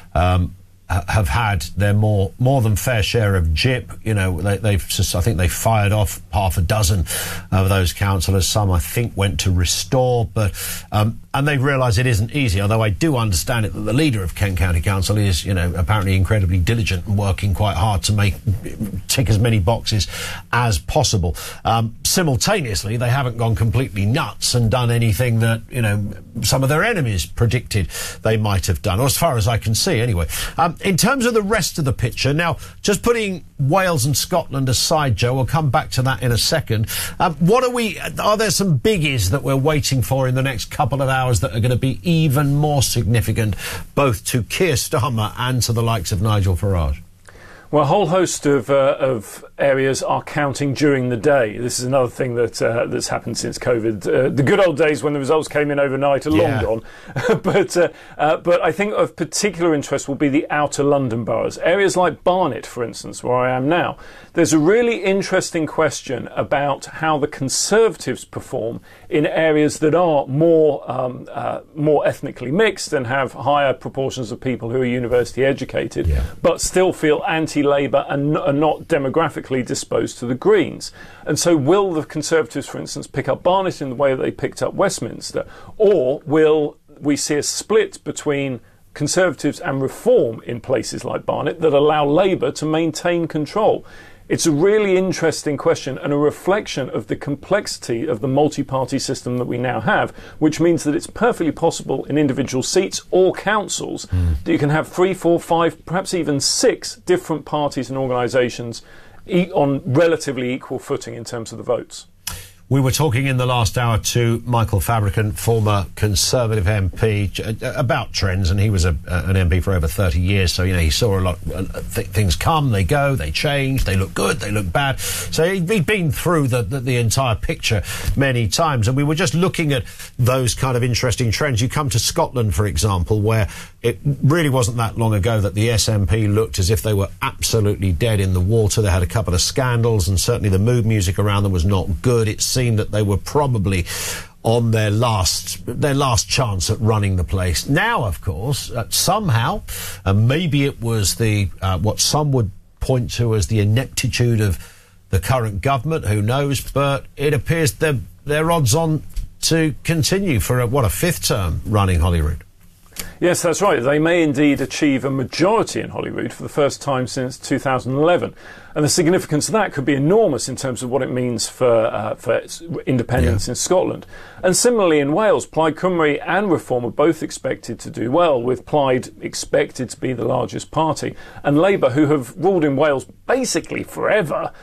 have had their more than fair share of jip. I think they fired off half a dozen of those councillors. Some, I think, went to Restore. But And they've realised it isn't easy, although I do understand it that the leader of Kent County Council is, apparently incredibly diligent and working quite hard to tick as many boxes as possible. Simultaneously, they haven't gone completely nuts and done anything that, some of their enemies predicted they might have done, or as far as I can see anyway. In terms of the rest of the picture, now, just putting Wales and Scotland aside, Joe, we'll come back to that in a second. Are there some biggies that we're waiting for in the next couple of hours that are going to be even more significant, both to Keir Starmer and to the likes of Nigel Farage? Well, a whole host of areas are counting during the day. This is another thing that's happened since COVID. The good old days when the results came in overnight are long gone. But I think of particular interest will be the outer London boroughs. Areas like Barnet, for instance, where I am now. There's a really interesting question about how the Conservatives perform in areas that are more ethnically mixed and have higher proportions of people who are university educated, but still feel anti-Labour and are not demographically disposed to the Greens. And so will the Conservatives, for instance, pick up Barnet in the way that they picked up Westminster? Or will we see a split between Conservatives and Reform in places like Barnet that allow Labour to maintain control? It's a really interesting question and a reflection of the complexity of the multi-party system that we now have, which means that it's perfectly possible in individual seats or councils that you can have 3, 4, 5, perhaps even 6 different parties and organisations on relatively equal footing in terms of the votes. We were talking in the last hour to Michael Fabricant, former Conservative MP, about trends, and he was an MP for over 30 years, so, he saw a lot. Things come, they go, they change, they look good, they look bad. So he'd been through the entire picture many times, and we were just looking at those kind of interesting trends. You come to Scotland, for example, where it really wasn't that long ago that the SNP looked as if they were absolutely dead in the water. They had a couple of scandals, and certainly the mood music around them was not good. It seemed that they were probably on their last chance at running the place. Now, of course, somehow, maybe it was what some would point to as the ineptitude of the current government, who knows, but it appears they're odds on to continue for a 5th term running Holyrood. Yes, that's right. They may indeed achieve a majority in Holyrood for the first time since 2011. And the significance of that could be enormous in terms of what it means for independence in Scotland. And similarly in Wales, Plaid Cymru and Reform are both expected to do well, with Plaid expected to be the largest party, and Labour, who have ruled in Wales basically forever,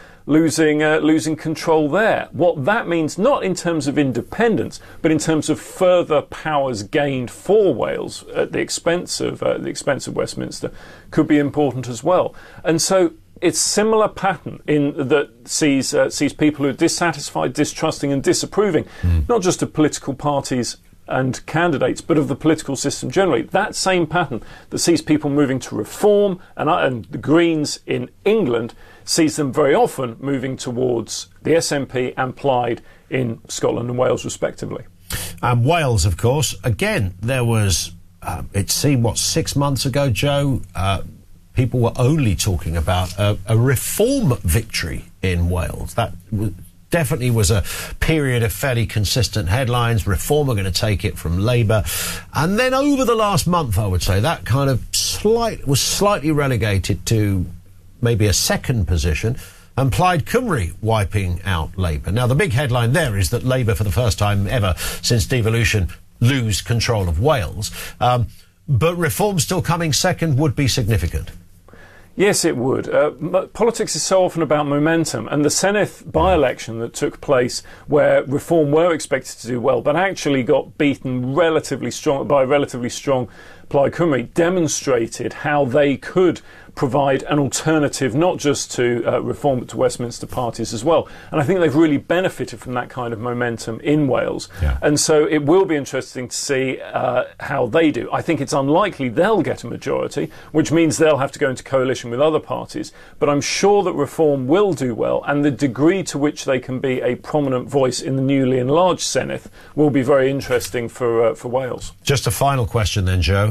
losing control there. What that means, not in terms of independence, but in terms of further powers gained for Wales at the expense of Westminster, could be important as well. And so it's similar pattern that sees people who are dissatisfied, distrusting, and disapproving, not just of political parties and candidates, but of the political system generally. That same pattern that sees people moving to Reform and the Greens in England sees them very often moving towards the SNP and Plaid in Scotland and Wales, respectively. Wales, of course, again, there was, it seemed, 6 months ago, Joe, people were only talking about a Reform victory in Wales. That definitely was a period of fairly consistent headlines. Reform are going to take it from Labour. And then over the last month, I would say, that kind of was slightly relegated to maybe a second position, and Plaid Cymru wiping out Labour. Now, the big headline there is that Labour, for the first time ever since devolution, lose control of Wales. But Reform still coming second would be significant. Yes, it would. Politics is so often about momentum, and the Senedd by-election that took place, where Reform were expected to do well, but actually got beaten relatively strong Plaid Cymru, demonstrated how they could provide an alternative not just to Reform but to Westminster parties as well. And I think they've really benefited from that kind of momentum in Wales. And so it will be interesting to see how they do. I think it's unlikely they'll get a majority, which means they'll have to go into coalition with other parties. But I'm sure that Reform will do well, and the degree to which they can be a prominent voice in the newly enlarged Senedd will be very interesting for Wales. Just a final question then, Joe.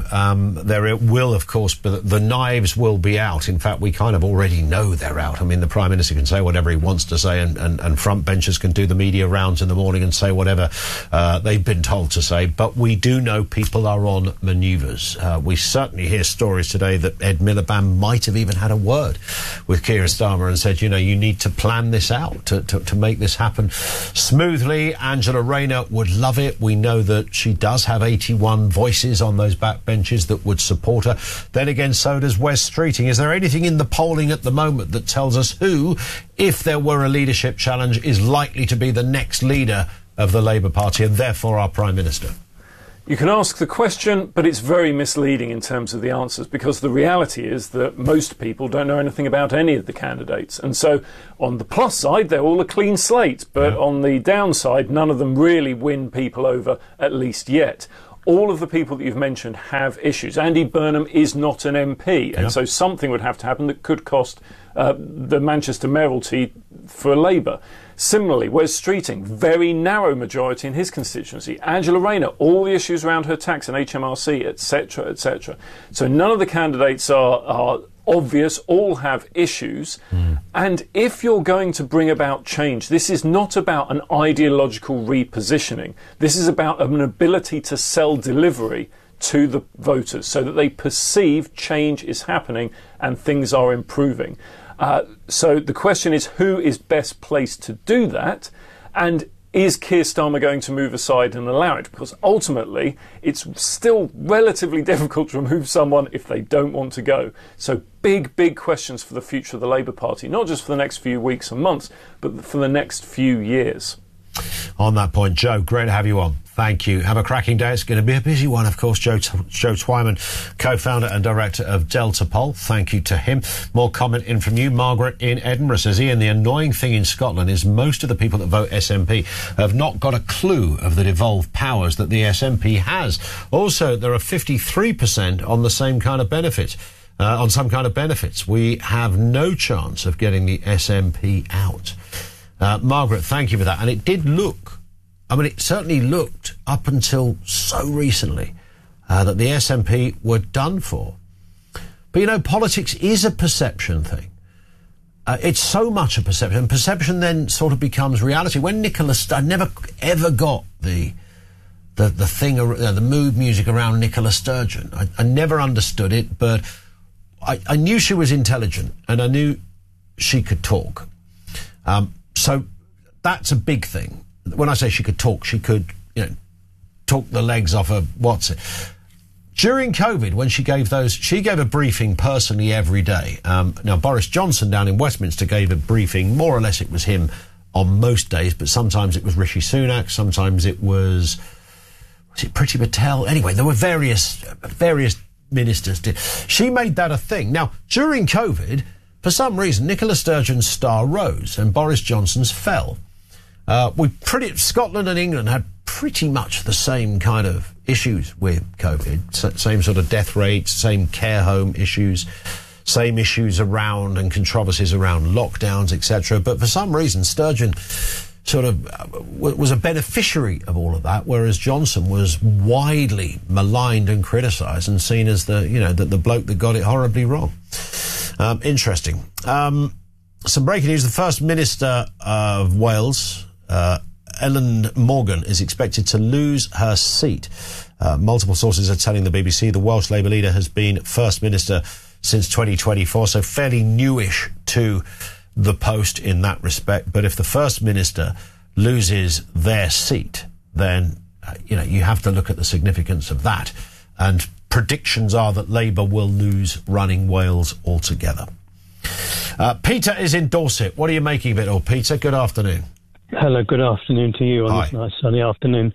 there will, of course, but the knives will be out. In fact, we kind of already know they're out. I mean, the Prime Minister can say whatever he wants to say, and front benchers can do the media rounds in the morning and say whatever they've been told to say. But we do know people are on manoeuvres. We certainly hear stories today that Ed Miliband might have even had a word with Keir Starmer and said, you need to plan this out to make this happen smoothly. Angela Rayner would love it. We know that she does have 81 voices on those backbenches that would support her. Then again, so does Wes Streeting. Is there anything in the polling at the moment that tells us who, if there were a leadership challenge, is likely to be the next leader of the Labour Party and therefore our Prime Minister? You can ask the question, but it's very misleading in terms of the answers, because the reality is that most people don't know anything about any of the candidates. And so on the plus side, they're all a clean slate, but on the downside, none of them really win people over, at least yet. All of the people that you've mentioned have issues. Andy Burnham is not an MP, and so something would have to happen that could cost the Manchester mayoralty for Labour. Similarly, Wes Streeting, very narrow majority in his constituency. Angela Rayner, all the issues around her tax and HMRC, etc., etc. So none of the candidates are obvious, all have issues. And if you're going to bring about change, this is not about an ideological repositioning. This is about an ability to sell delivery to the voters so that they perceive change is happening and things are improving. So the question is, who is best placed to do that? And is Keir Starmer going to move aside and allow it? Because ultimately, it's still relatively difficult to remove someone if they don't want to go. So big, big questions for the future of the Labour Party, not just for the next few weeks and months, but for the next few years. On that point, Joe, great to have you on. Thank you. Have a cracking day. It's going to be a busy one, of course. Joe Twyman, co-founder and director of Delta Poll. Thank you to him. More comment in from you. Margaret in Edinburgh says, Ian, the annoying thing in Scotland is most of the people that vote SNP have not got a clue of the devolved powers that the SNP has. Also, there are 53% on the same kind of benefits. On some kind of benefits. We have no chance of getting the SNP out. Margaret, thank you for that. And it did look, it certainly looked up until so recently that the SNP were done for. But, politics is a perception thing. It's so much a perception. And perception then sort of becomes reality. When I never ever got the thing, the mood music around Nicola Sturgeon. I never understood it, but I knew she was intelligent and I knew she could talk. So that's a big thing. When I say she could talk, she could, talk the legs off of During COVID, when she gave a briefing personally every day. Now, Boris Johnson down in Westminster gave a briefing. More or less it was him on most days, but sometimes it was Rishi Sunak, sometimes it was Priti Patel? Anyway, there were various ministers did. She made that a thing. Now, during COVID, for some reason, Nicola Sturgeon's star rose and Boris Johnson's fell. Scotland and England had pretty much the same kind of issues with COVID. Same sort of death rates, same care home issues, same issues around and controversies around lockdowns, etc. But for some reason, Sturgeon sort of was a beneficiary of all of that, whereas Johnson was widely maligned and criticised and seen as the bloke that got it horribly wrong. Interesting. Some breaking news. The First Minister of Wales, Ellen Morgan, is expected to lose her seat. Multiple sources are telling the BBC the Welsh Labour leader has been First Minister since 2024, so fairly newish to the post in that respect. But if the First Minister loses their seat, then, you have to look at the significance of that. And predictions are that Labour will lose running Wales altogether. Peter is in Dorset. What are you making of it all, Peter? Good afternoon. Hello, good afternoon to you on this nice sunny afternoon.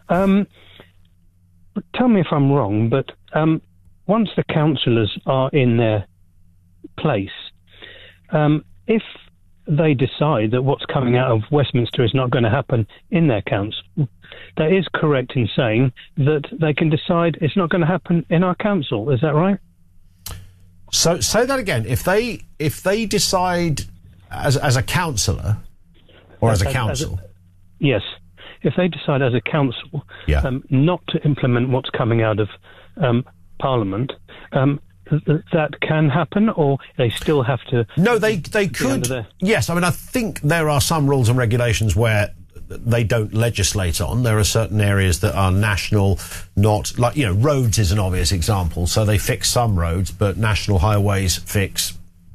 Tell me if I'm wrong, but once the councillors are in their place, if they decide that what's coming out of Westminster is not going to happen in their council, that is correct in saying that they can decide it's not going to happen in our council. Is that right? So say that again. If they decide as a councillor or as a council, yes, if they decide as a council not to implement what's coming out of Parliament, that can happen, or they still have to... No, they could. Yes, I mean, I think there are some rules and regulations where they don't legislate on. There are certain areas that are national, not like, roads is an obvious example. So they fix some roads, but national highways fix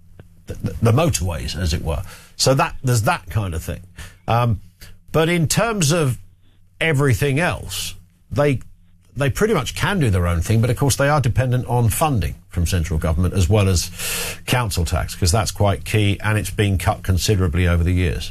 the motorways, as it were. So there's that kind of thing. But in terms of everything else, they pretty much can do their own thing, but of course they are dependent on funding from central government as well as council tax, because that's quite key, and it's been cut considerably over the years.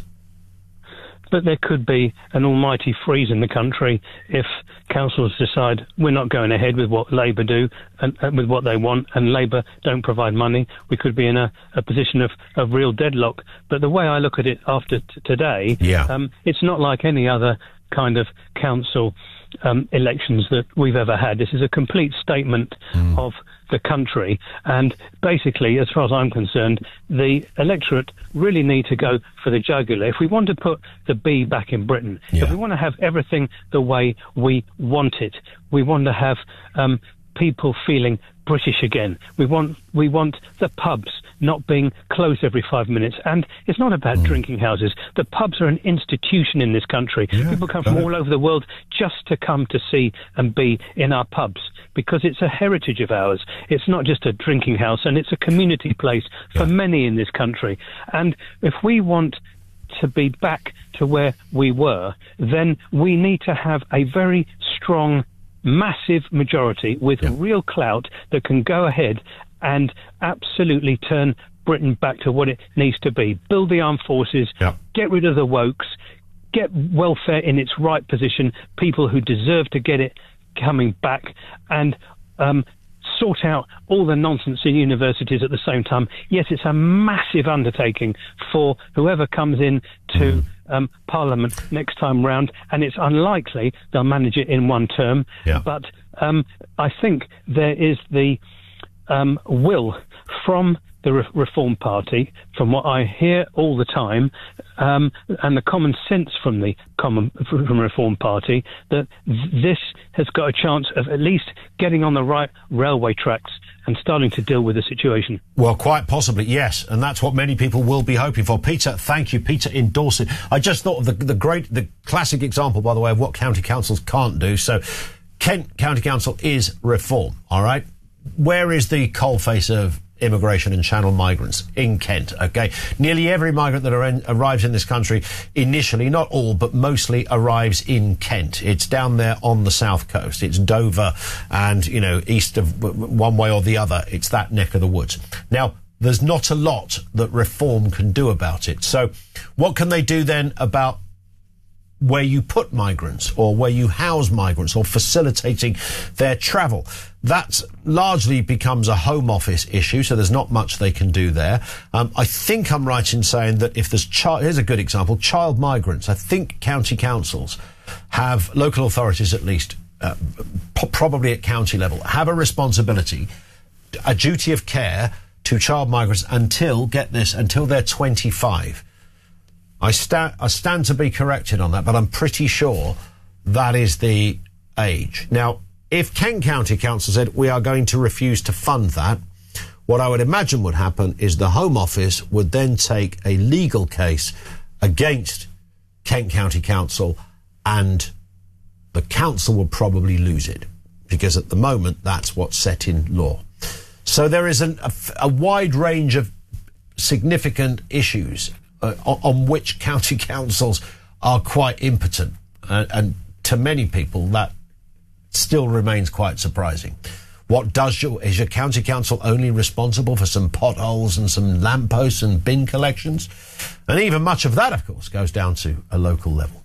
But there could be an almighty freeze in the country if councils decide we're not going ahead with what Labour do and with what they want, and Labour don't provide money. We could be in a position of real deadlock. But the way I look at it after today, it's not like any other kind of council elections that we've ever had. This is a complete statement of the country, and basically, as far as I'm concerned, the electorate really need to go for the jugular. If we want to put the bee back in Britain, if we want to have everything the way we want it, we want to have people feeling British again. We want the pubs not being closed every 5 minutes. And it's not about drinking houses. The pubs are an institution in this country. People come from all over the world just to come to see and be in our pubs, because it's a heritage of ours. It's not just a drinking house, and it's a community place for many in this country. And if we want to be back to where we were, then we need to have a very strong, massive majority with real clout that can go ahead and absolutely turn Britain back to what it needs to be. Build the armed forces, get rid of the wokes, get welfare in its right position, people who deserve to get it coming back, and sort out all the nonsense in universities at the same time. Yes, it's a massive undertaking for whoever comes in to Parliament next time round, and it's unlikely they'll manage it in one term. But I think there is the will from the Reform Party, from what I hear all the time, and the common sense from the Reform Party, that this has got a chance of at least getting on the right railway tracks and starting to deal with the situation. Well, quite possibly, yes, and that's what many people will be hoping for. Peter, thank you. Peter in Dorset. I just thought of the classic example, by the way, of what county councils can't do. So Kent County Council is reform, all right? Where is the coalface of immigration and channel migrants? In Kent, okay? Nearly every migrant that arrives in this country initially, not all, but mostly arrives in Kent. It's down there on the south coast. It's Dover and, east of one way or the other. It's that neck of the woods. Now, there's not a lot that reform can do about it. So what can they do then about where you put migrants or where you house migrants or facilitating their travel? That largely becomes a Home Office issue, so there's not much they can do there. I think I'm right in saying that if there's here's a good example, child migrants. I think county councils have, local authorities at least, probably at county level, have a responsibility, a duty of care to child migrants until, get this, until they're 25. I stand to be corrected on that, but I'm pretty sure that is the age. Now, if Kent County Council said we are going to refuse to fund that, what I would imagine would happen is the Home Office would then take a legal case against Kent County Council, and the council would probably lose it, because at the moment that's what's set in law. So there is a wide range of significant issues on which county councils are quite impotent, and to many people that still remains quite surprising. Is your county council only responsible for some potholes and some lampposts and bin collections? And even much of that, of course, goes down to a local level.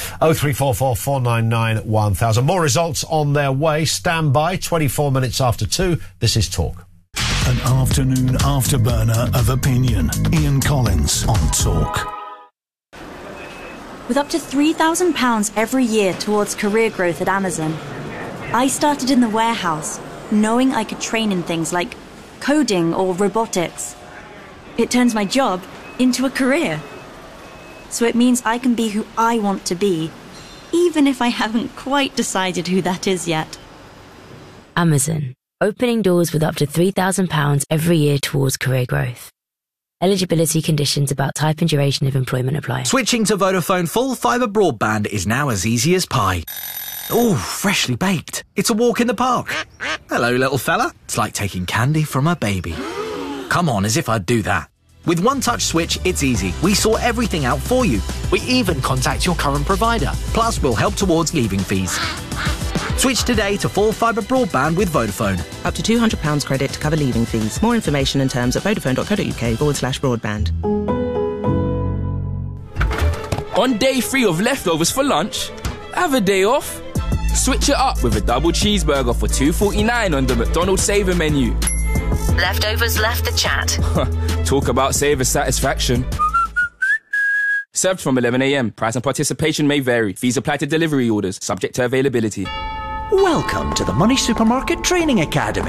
0344 499 1000. More results on their way. Stand by. 24 minutes after 2. This is Talk. An afternoon afterburner of opinion. Ian Collins on Talk. With up to £3,000 every year towards career growth at Amazon, I started in the warehouse, knowing I could train in things like coding or robotics. It turns my job into a career. So it means I can be who I want to be, even if I haven't quite decided who that is yet. Amazon. opening doors with up to £3,000 every year towards career growth. Eligibility conditions about type and duration of employment apply. Switching to Vodafone full fibre broadband is now as easy as pie. Ooh, freshly baked. It's a walk in the park. Hello, little fella. It's like taking candy from a baby. Come on, as if I'd do that. With One Touch Switch, it's easy. We sort everything out for you. We even contact your current provider. Plus, we'll help towards leaving fees. Switch today to full fibre broadband with Vodafone. Up to £200 credit to cover leaving fees. More information and terms at vodafone.co.uk/broadband. On day 3 of leftovers for lunch, have a day off. Switch it up with a double cheeseburger for $2.49 on the McDonald's Saver menu. Leftovers left the chat. Talk about saver satisfaction. Served from 11 a.m. Price and participation may vary. Fees apply to delivery orders, subject to availability. Welcome to the Money Supermarket Training Academy.